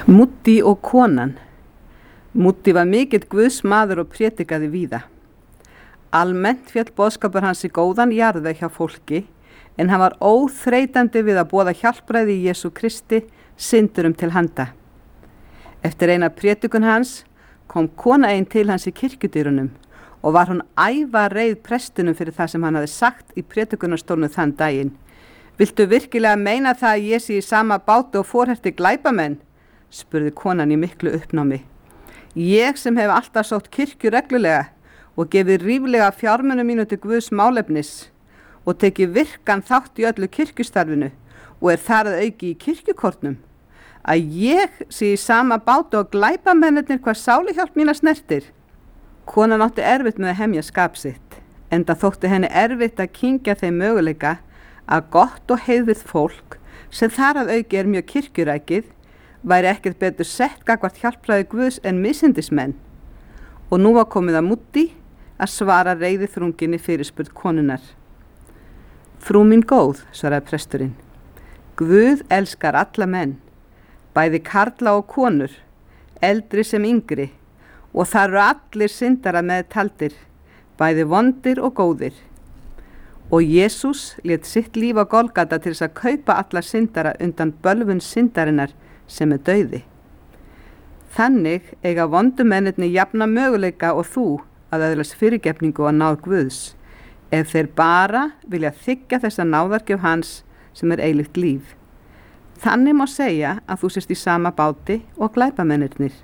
Múddi og konan. Múddi var mikill guðsmaður og prédikaði víða. Almennt féll boðskapur hans í góðan jarðveg hjá fólki, en hann var óþreytandi við að boða hjálpræði í Jesú Kristi syndurum til handa. Eftir eina prédikun hans kom kona ein til hans í kirkjudyrunum og var hún ævareið prestinum fyrir það sem hann hafði sagt í prédikunarstólnum þann daginn. Viltu virkilega meina það að ég sé í sama báti og forherti glæpamenn? Spurði konan í miklu uppnámi. Ég sem hef alltaf sótt kirkju reglulega og gefið ríflega fjármunum mínu til Guðs málefnis og tekið virkan þátt í öllu kirkjustarfinu og er þar að auki í kirkjukortnum. Að ég sé í sama báti og glæpamennirnir hvað sáluhjálp mína snertir. Konan átti erfitt með að hemja skap sitt, enda þótti henni erfitt að kyngja þeim möguleika að gott og heiðvirð fólk sem þar að auki er mjög kirkjurækið væri ekkert betur sett gagnvart hjálpræði Guðs en misindismenn. Og nú var komið að Múddi að svara reiði þrunginni fyrirspurn konunnar. Frú mín góð, svaraði presturinn. Guð elskar alla menn, bæði karla og konur, eldri sem yngri, og þar eru allir syndara með taldir, bæði vondir og góðir. Og Jesús lét sitt líf á Golgata til þess að kaupa alla syndara undan bölvun syndarinnar sem er dauði. Þannig eiga vondumennirni jafna möguleika og þú að öðlast fyrirgefningu og náð Guðs, ef þeir bara vilja þiggja þessa náðargjöf hans sem er eilíft líf. Þannig má segja að þú sést í sama báti og glæpamennirnir.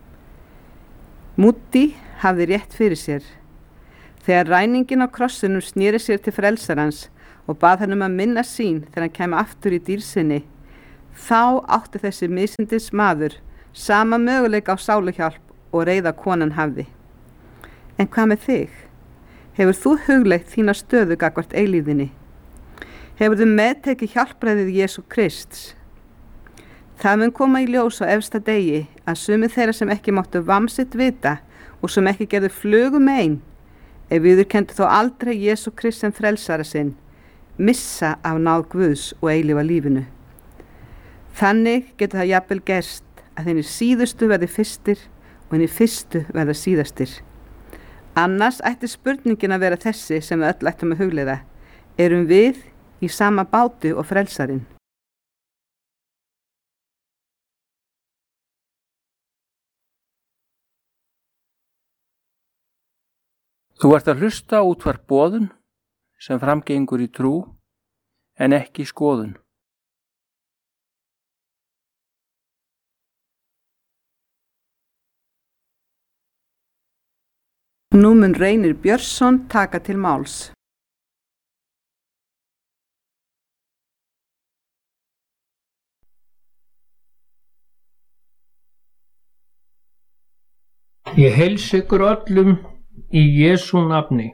Múddi hafði rétt fyrir sér. Þegar ræningin á krossinum sneri sér til frelsarans og bað hann að minna sín þegar hann kæmi aftur í dýrsinni, þá átti þessi misindis maður sama möguleika á sáluhjálp og reiða konan hafði. En hvað með þig? Hefur þú hugleitt þína stöðu gagnvart eilífðinni? Hefur þú meðtekið hjálpræðið Jesú Krists? Það mun koma í ljós á efsta degi að sumir þeirra sem ekki máttu vamsitt vita og sem ekki gerðu flugum ein, ef viðurkenndu þó aldrei Jesú Krist sem frelsara sinn, missa af náð Guðs og eilífa lífinu. Þannig getur það jafnvel gerst að þínir síðustu verði fyrstir og þínir fyrstu verða síðastir. Annars ætti spurningin að vera þessi sem við öll ættum að hugleiða. Erum við í sama báti og frelsarinn? Þú ert að hlusta á útvarp Boðun sem framgengur í trú en ekki skoðun. Nú mun Reynir Björnsson taka til máls. Ég heilsa ykkur öllum í Jesú nafni.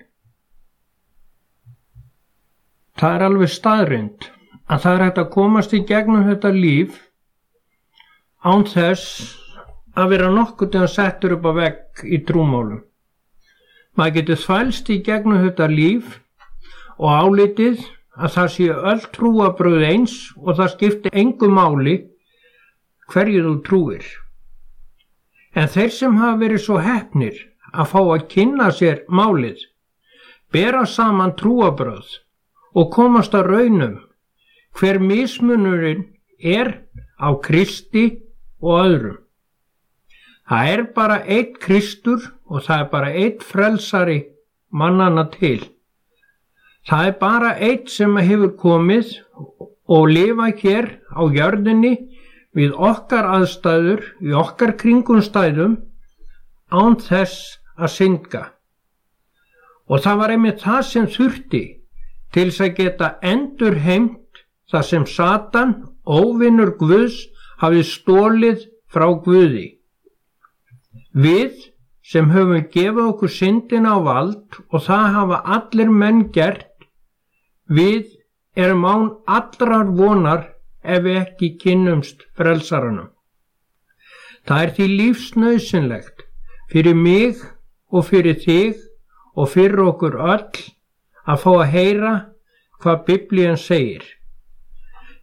Það er alveg staðreynd að það er hægt að komast í gegnum þetta líf án þess að vera nokkurn veginn settur upp á vegg í trúmálum. Maður getur þvælst í gegnum þetta líf og álitið að það sé öll trúarbrögð eins og það skiptir engu máli hverju þú trúir. En þeir sem hafa verið svo heppnir að fá að kynna sér málið, bera saman trúarbrögð og komast að raunum hver mismunurinn er á Kristi og öðrum. Það er bara einn Kristur og það er bara einn frelsari mannanna til. Það er bara einn sem hefur komið og lifað hér á jörðinni við okkar aðstæður, í okkar kringumstæðum, án þess að synda. Og það var einmitt það sem þurfti til þess að geta endurheimt það sem Satan, óvinur Guðs, hafði stólið frá Guði. Við sem höfum gefið okkur syndina á vald og það hafa allir menn gert, við erum án allrar vonar ef við ekki kynnumst frelsaranum. Það er því lífsnauðsynlegt fyrir mig og fyrir þig og fyrir okkur öll að fá að heyra hvað Biblían segir.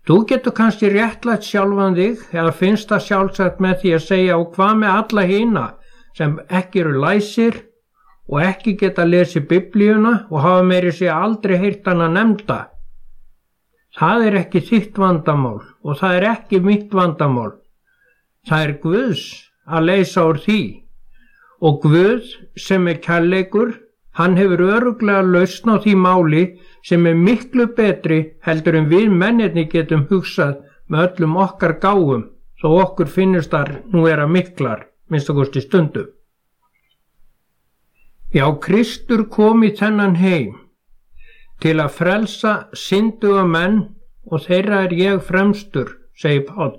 Þú getur kannski réttlætt sjálfan þig eða finnst það sjálfsagt með því að segja og hvað með alla hina sem ekki eru læsir og ekki geta lesið Biblíuna og hafa meiri sig aldrei heyrt hana nefnda. Það er ekki þitt vandamál og það er ekki mitt vandamál. Það er Guðs að leysa úr því og Guð sem er kærleikur, hann hefur örugglega lausn á því máli sem er miklu betri heldur en við mennirni getum hugsað með öllum okkar gáfum þó okkur finnst þar nú vera miklar, minnst að kosti stundum. Já, Kristur kom í þennan heim til að frelsa synduga menn og þeirra er ég fremstur, segir Páll.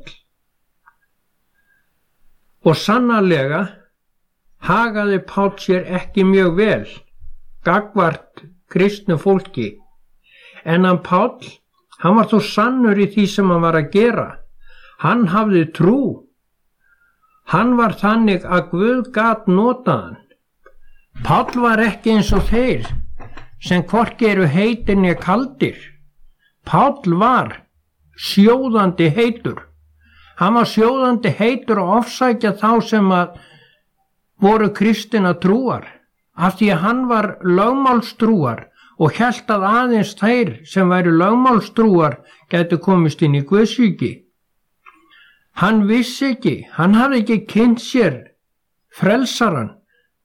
Og sannarlega hagaði Páll sér ekki mjög vel gagnvart kristnu fólki, en hann Páll, hann var þó sannur í því sem hann var að gera. Hann hafði trú. Hann var þannig að Guð gat notað hann. Páll var ekki eins og þeir sem hvorki eru heitir né kaldir. Páll var sjóðandi heitur. Hann var sjóðandi heitur og ofsækja þá sem að voru kristinna trúar, af því að hann var lögmálstrúar og hélt að aðeins þeir sem væru lögmálstrúar gætu komist inn í Guðsríki. Hann vissi ekki, hann hafði ekki kynnt sér frelsaran.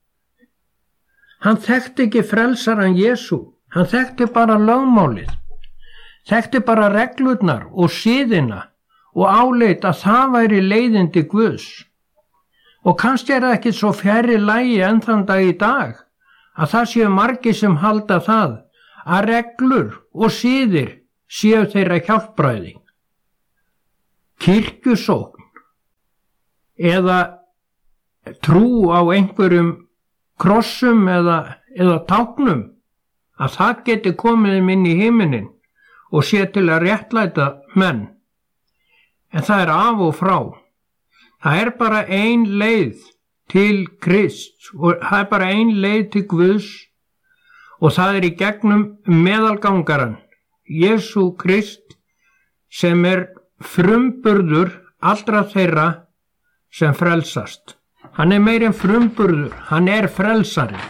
Hann þekkti ekki frelsaran Jesú, hann þekkti bara lögmálið, þekkti bara reglurnar og siðina og áleit að það væri leiðin til Guðs. Og kannski er það ekki svo fjarri lagi enn þann dag í dag að það séu margir sem halda það að reglur og siðir séu þeirra hjálpræði. Kirkjusókn eða trú á einhverjum krossum eða táknum að það geti komið inn í himinin og sé til að réttlæta menn. En það er af og frá. Það er bara ein leið til Krist og það er bara ein leið til Guðs og það er í gegnum meðalgangaran, Jesú Krist, sem er frumburður allra þeirra sem frelsast. Hann er meir en frumburður, hann er frelsari.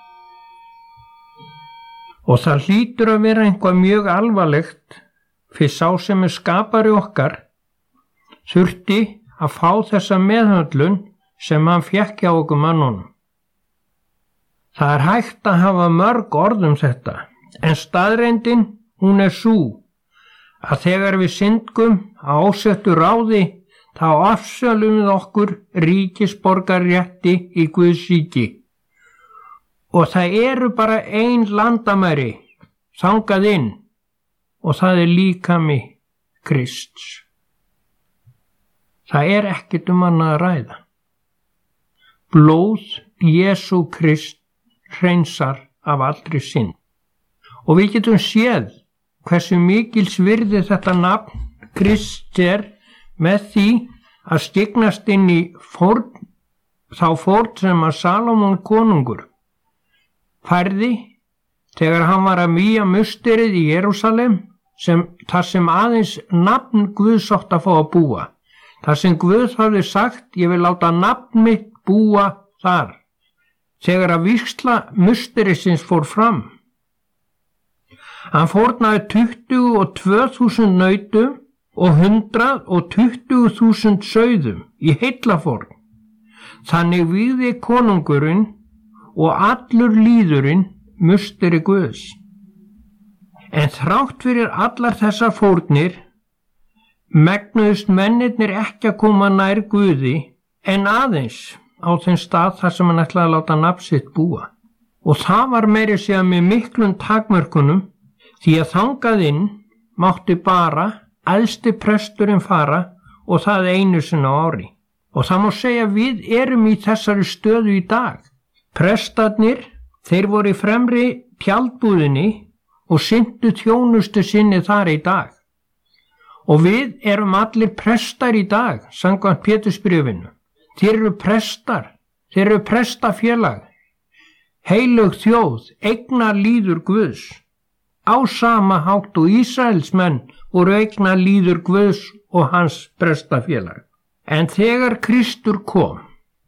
Og það hlýtur að vera eitthvað mjög alvarlegt fyrir sá sem er skapari okkar þurfti að fá þessa meðhöndlun sem hann fékk hjá okkur mannunum. Það er hægt að hafa mörg orð þetta, en staðreyndin, hún er sú að þegar við syndgum á ósettu ráði, þá afsölum við okkur ríkisborgarrétti í Guðs ríki. Og það eru bara ein landamæri þangað inn og það er líkami Krists. Það er ekkert annað að ræða. Blóð Jesú Krist hreinsar af allri synd. Og við getum séð hversu mikils virði þetta nafn Krist er með því að skyggnast inn í þá fórn sem að Salómon konungur færði þegar hann var að mýja musterið í Jerúsalem, þar sem aðeins nafn Guðs átt að fá að búa. Þar sem Guð hafði sagt, ég vil láta nafn mitt búa þar. Þegar að vígsla musterisins fór fram. Hann fórnaði 22.000 nautum og 120.000 sauðum í heillafórn. Þannig vígði konungurinn og allur lýðurinn musteri Guðs. En þrátt fyrir allar þessar fórnir megnuðust mennirnir ekki að koma nær Guði en aðeins á þeim stað þar sem hann ætlaði að láta nafn sitt búa. Og það var meira að segja með miklum takmörkunum því að þangað inn mátti bara æðsti presturinn fara og það einu sinni á ári. Og það má segja við erum í þessari stöðu í dag. Prestarnir, þeir voru í fremri tjaldbúðinni og sinntu þjónustu sinni þar í dag. Og við erum allir prestar í dag, samkvæmt Pétursbréfinu. Þeir eru prestar, þeir eru prestafélag. Heilög þjóð, eignar lýður Guðs. á sama hátt og Ísraelsmenn voru eigna líður Guðs og hans prestafélag. En þegar Kristur kom,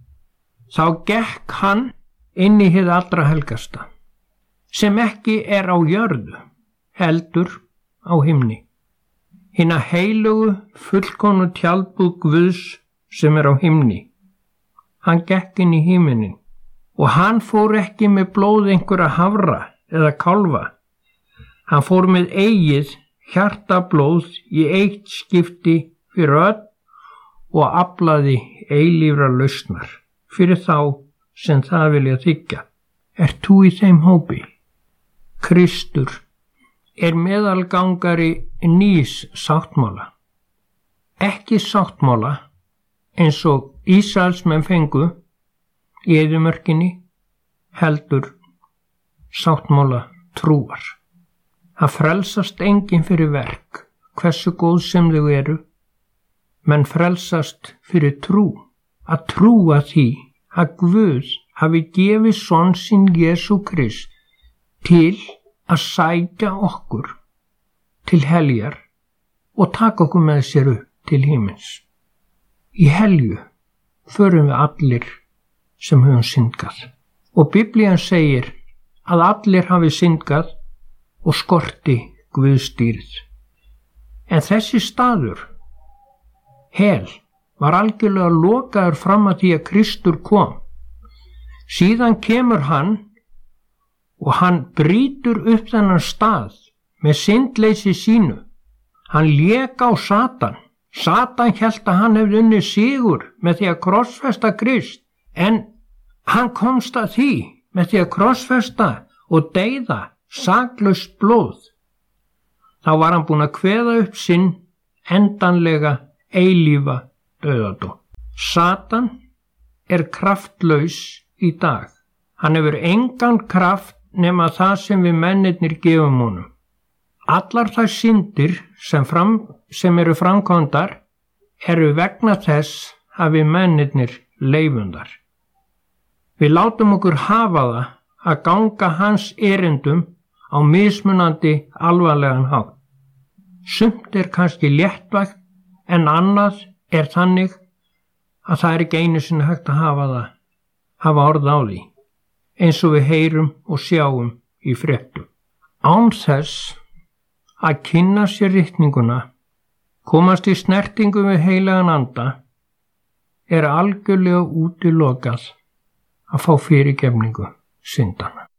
þá gekk hann inn í hið allra helgasta, sem ekki á jörðu, heldur á himni. Hina heilugu fullkomnu tjaldbúð Guðs sem á himni. Hann gekk inn í himinin og hann fór ekki með blóð einhverja hafra eða kálfa. Hann fór með eigið hjartablóð í eitt skipti fyrir öll og aflaði eilífrar lausnar fyrir þá sem það vilja þiggja. Ert þú í þeim hópi? Kristur meðalgangari nýs sáttmála. Ekki sáttmála eins og Ísraelsmenn fengu í eyðimörkinni, heldur sáttmála trúar. Það frelsast enginn fyrir verk, hversu góð sem þau eru, menn frelsast fyrir trú. Að trúa því að Guð hafi gefið son sinn Jesú Krist til að sækja okkur til heljar og taka okkur með sér upp til himins. Í helju förum við allir sem höfum syndgað. Og Biblían segir að allir hafi syndgað og skorti Guðsdýrið. En þessi staður, hel, var algjörlega lokaður fram að því að Kristur kom. Síðan kemur hann og hann brýtur upp þennan stað með syndleysi sínu. Hann lék á Satan. Satan hélt að hann hefði unnið sigur með því að krossfesta Krist, en hann komst að því með því að krossfesta og deyða saklaust blóð. Þá var hann búinn að kveða upp sinn endanlega eilífa dauðadóm. Satan kraftlaus í dag. Hann hefur engan kraft nema það sem við mennirnir gefum honum. Allar þær syndir sem eru framkvæmdar eru vegna þess að við mennirnir leifundar. Við látum okkur hafa það að ganga hans erindum á mismunandi alvarlegan hátt. Sumt kannski léttvægt en annað þannig að það ekki einu sinni hægt að hafa orð á því, eins og við heyrum og sjáum í fréttum. Án þess að kynna sér ritninguna, komast í snertingu við heilagan anda, algjörlega útilokað að fá fyrirgefningu syndanna.